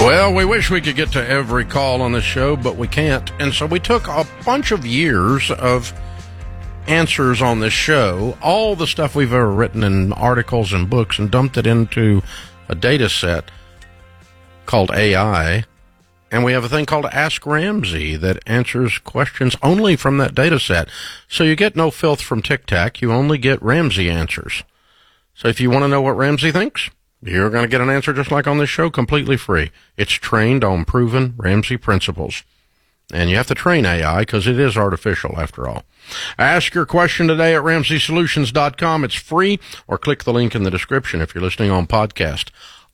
Well, we wish we could get to every call on the show, but we can't. And so we took a bunch of years of answers on this show, all the stuff we've ever written in articles and books, and dumped it into a data set called AI. And we have a thing called Ask Ramsey that answers questions only from that data set. So you get no filth from Tic Tac. You only get Ramsey answers. So if you want to know what Ramsey thinks, you're going to get an answer just like on this show, completely free. It's trained on proven Ramsey principles. And you have to train AI because it is artificial after all. Ask your question today at RamseySolutions.com. It's free, or click the link in the description if you're listening on podcast.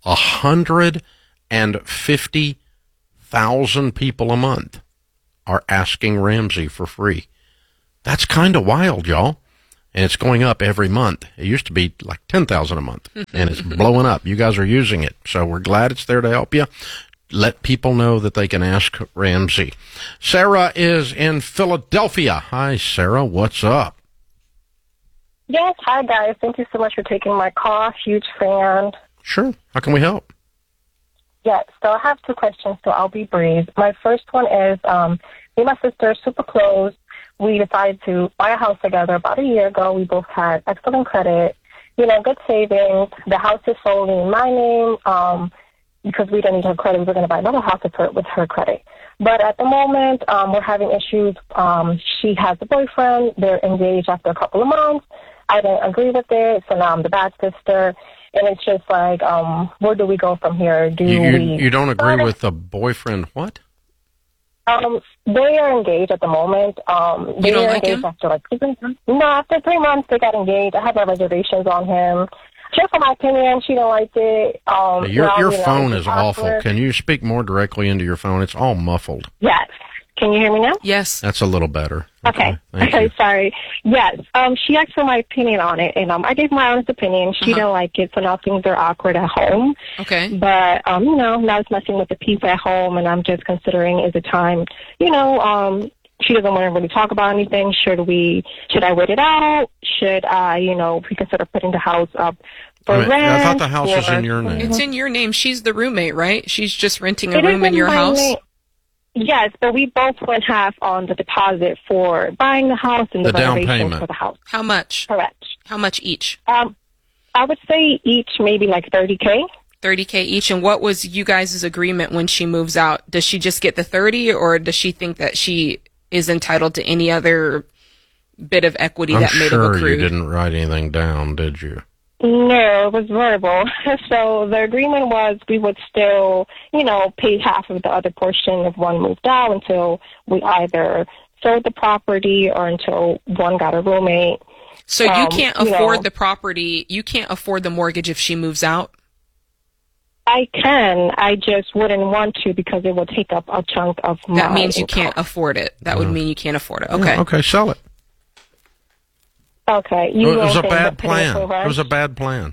150,000 people a month are asking Ramsey for free. That's kind of wild, y'all. And it's going up every month. It used to be like 10,000 a month, and it's blowing up. You guys are using it, so we're glad it's there to help you. Let people know that they can ask Ramsey. Sarah is in Philadelphia. Hi, Sarah. What's up? Yes, hi, guys. Thank you so much for taking my call. Huge fan. Sure. How can we help? Yes, so I have two questions, so I'll be brief. My first one is, me and my sister are super close. We decided to buy a house together about a year ago. We both had excellent credit, good savings. The house is solely in my name because we don't need her credit. We were going to buy another house with her credit. But at the moment, we're having issues. She has a boyfriend. They're engaged after a couple of months. I didn't agree with it, so now I'm the bad sister. And it's just like, where do we go from here? You don't agree with the boyfriend what? They are engaged at the moment. You don't like him? After 3 months. No, after 3 months they got engaged. I had my reservations on him. Just for my opinion, she didn't like it. Your phone is awful. Can you speak more directly into your phone? It's all muffled. Yes. Can you hear me now? Yes. That's a little better. Okay. Sorry. Yes. She asked for my opinion on it, and I gave my honest opinion. She didn't like it, so now things are awkward at home. Okay. But, now it's messing with the peace at home, and I'm just considering, is it time, she doesn't want to really talk about anything. Should I wait it out? Should I, we consider putting the house up for rent? I thought the house is in your name. It's in your name. She's the roommate, right? She's just renting a room in your house? Yes, but we both went half on the deposit for buying the house and the renovations for the house. How much? Correct. How much each? I would say each maybe like $30K. $30K each. And what was you guys' agreement when she moves out? Does she just get the 30, or does she think that she is entitled to any other bit of equity that may have accrued? I'm sure you didn't write anything down, did you? No, it was verbal. So the agreement was we would still, pay half of the other portion if one moved out until we either sold the property or until one got a roommate. So you can't afford the property. You can't afford the mortgage if she moves out? I can. I just wouldn't want to because it would take up a chunk of my That means you income. can't afford it. That would mean you can't afford it. Okay. Yeah, okay, sell it. Okay. It was a bad plan. It was a bad plan.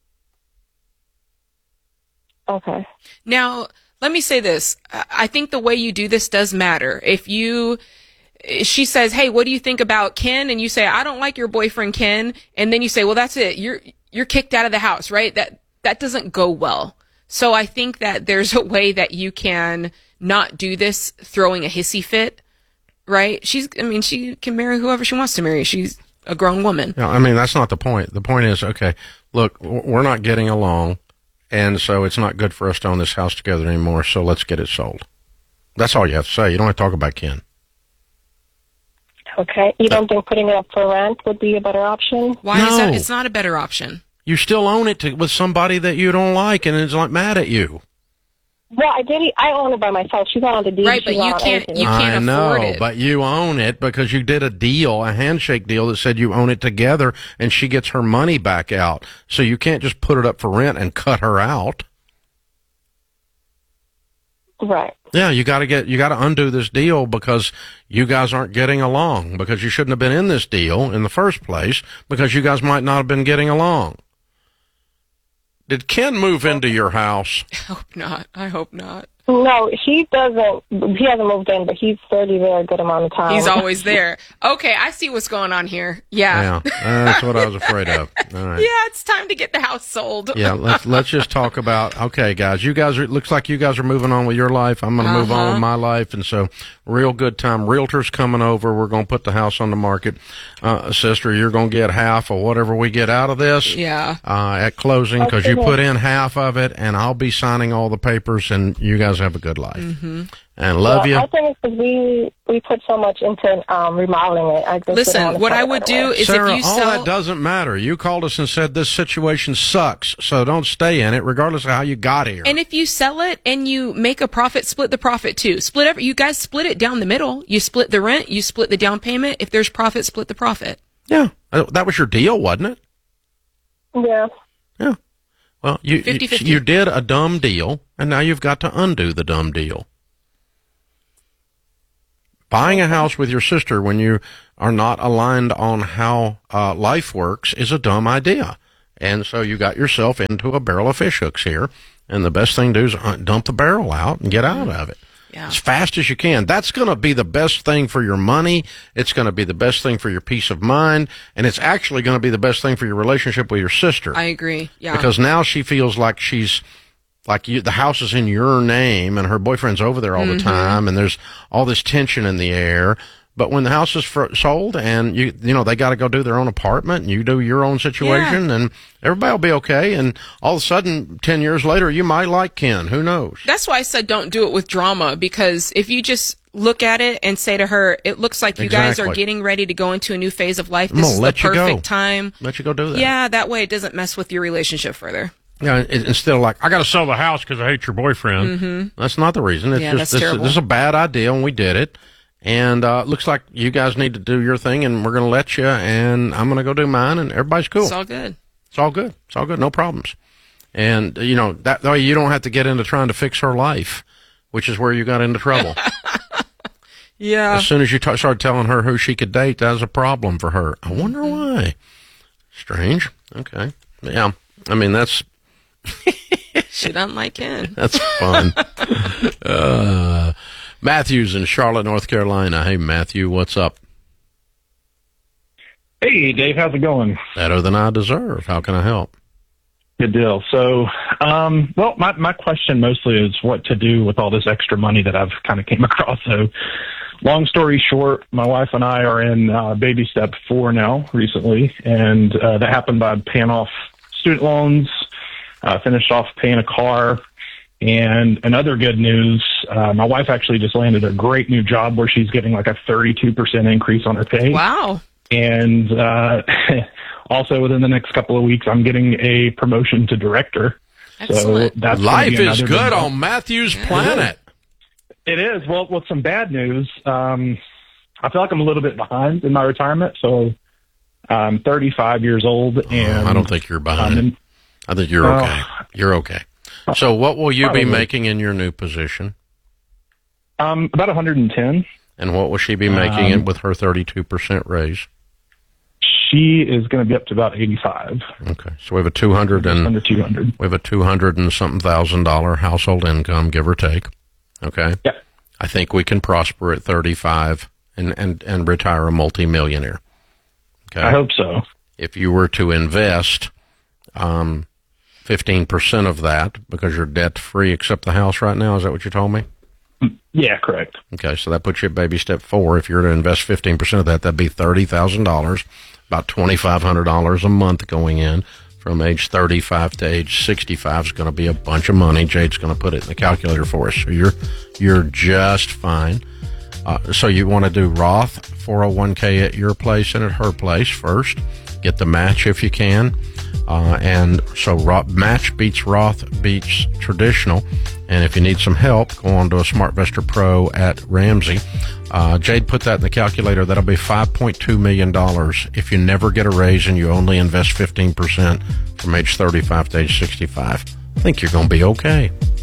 Okay. Now, let me say this. I think the way you do this does matter. If she says, hey, what do you think about Ken? And you say, I don't like your boyfriend, Ken. And then you say, well, that's it. You're kicked out of the house, right? That doesn't go well. So I think that there's a way that you can not do this throwing a hissy fit, right? She can marry whoever she wants to marry. She's a grown woman. Yeah, that's not the point. The point is, okay, look, we're not getting along, and so it's not good for us to own this house together anymore, so let's get it sold. That's all you have to say. You don't have to talk about Ken. Okay. You don't think putting it up for rent would be a better option? Why is that? It's not a better option. You still own it with somebody that you don't like and is mad at you. Well, I own it by myself. She's not on the deed. Right, but you can't afford it. But you own it because you did a handshake deal that said you own it together, and she gets her money back out. So you can't just put it up for rent and cut her out. Right. Yeah, you got to undo this deal because you guys aren't getting along, because you shouldn't have been in this deal in the first place, because you guys might not have been getting along. Did Ken move into your house? I hope not. No, he doesn't. He hasn't moved in, but he's already there a good amount of time. He's always there. Okay, I see what's going on here. Yeah. That's what I was afraid of. All right. Yeah, it's time to get the house sold. Yeah, let's just talk about, okay, guys, it looks like you guys are moving on with your life. I'm going to move on with my life. And so, real good time. Realtors coming over. We're going to put the house on the market. Sister, you're going to get half of whatever we get out of this. Yeah. At closing, because you put in half of it, and I'll be signing all the papers, and you guys have a good life. Mm-hmm. And love you. I think it's because we put so much into remodeling it. Listen, what I would do is Sarah, if you sell... all that doesn't matter. You called us and said this situation sucks, so don't stay in it, regardless of how you got here. And if you sell it and you make a profit, split the profit too. You guys split it down the middle. You split the rent, you split the down payment. If there's profit, split the profit. Yeah, that was your deal, wasn't it? Yeah. Yeah. Well, you did a dumb deal, and now you've got to undo the dumb deal. Buying a house with your sister when you are not aligned on how life works is a dumb idea. And so you got yourself into a barrel of fish hooks here. And the best thing to do is dump the barrel out and get out of it. Yeah. As fast as you can. That's going to be the best thing for your money. It's going to be the best thing for your peace of mind. And it's actually going to be the best thing for your relationship with your sister. I agree. Yeah. Because now she feels like the house is in your name and her boyfriend's over there all the time, and there's all this tension in the air. But when the house is sold and they got to go do their own apartment and you do your own situation, and everybody will be okay. And all of a sudden, 10 years later, you might like Ken. Who knows? That's why I said don't do it with drama, because if you just look at it and say to her, it looks like you guys are getting ready to go into a new phase of life. This is the perfect time. Let you go do that. Yeah, that way it doesn't mess with your relationship further. Yeah, instead of like, I got to sell the house because I hate your boyfriend. Mm-hmm. That's not the reason. It's just this is a bad idea, and we did it. And looks like you guys need to do your thing, and we're going to let you, and I'm going to go do mine, and everybody's cool. It's all good. It's all good. It's all good. No problems. And, that way you don't have to get into trying to fix her life, which is where you got into trouble. Yeah. As soon as you started telling her who she could date, that was a problem for her. I wonder why. Strange. Okay. Yeah. I mean, that's... She doesn't like Ken. That's fun. Matthew's in Charlotte, North Carolina. Hey, Matthew, what's up? Hey, Dave, how's it going? Better than I deserve. How can I help? Good deal. So, my question mostly is what to do with all this extra money that I've kind of came across. So, long story short, my wife and I are in baby step 4 now recently, and that happened by paying off student loans, finished off paying a car. And another good news, my wife actually just landed a great new job where she's getting like a 32% increase on her pay. Wow. And also within the next couple of weeks, I'm getting a promotion to director. Excellent. So that's life is good on Matthew's planet. It is. Well, with some bad news, I feel like I'm a little bit behind in my retirement. So I'm 35 years old. And I don't think you're behind. I think you're okay. You're okay. So what will you be making in your new position? About 110. And what will she be making with her 32% raise? She is going to be up to about 85. Okay. So we have a 200 and under 200. We have a 200 and something $1,000 household income, give or take. Okay. Yeah. I think we can prosper at 35 and retire a multimillionaire. Okay. I hope so. If you were to invest 15% of that, because you're debt free except the house right now, is that what you told me? Yeah, correct. Okay, so that puts you at baby step 4. If you're to invest 15% of that, that'd be $30,000, about $2,500 a month going in. From age 35 to age 65 is going to be a bunch of money. Jade's going to put it in the calculator for us. So you're just fine. So you want to do Roth 401k at your place and at her place first. Get the match if you can. And so match beats Roth beats traditional. And if you need some help, go on to a SmartVestor Pro at Ramsey. Jade put that in the calculator. That'll be $5.2 million if you never get a raise and you only invest 15% from age 35 to age 65. I think you're going to be okay.